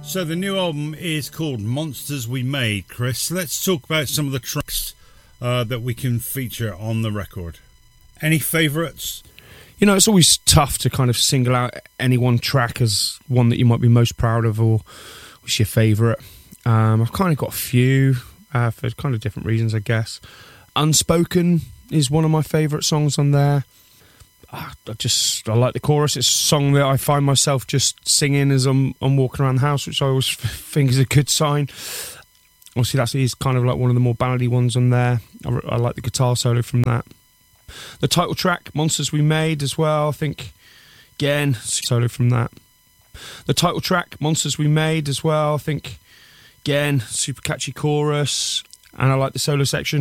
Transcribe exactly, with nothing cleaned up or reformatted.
So the new album is called Monsters We Made, Chris. Let's talk about some of the tracks uh, that we can feature on the record. Any favourites? You know, it's always tough to kind of single out any one track as one that you might be most proud of or was your favourite. Um, I've kind of got a few uh, for kind of different reasons, I guess. Unspoken is one of my favourite songs on there. I just, I like the chorus. It's a song that I find myself just singing as I'm, I'm walking around the house, which I always think is a good sign. Obviously, that's is kind of like one of the more ballady ones on there. I, I like the guitar solo from that. The title track, Monsters We Made, as well. I think, again, solo from that. The title track, Monsters We Made, as well. I think, again, super catchy chorus. And I like the solo section.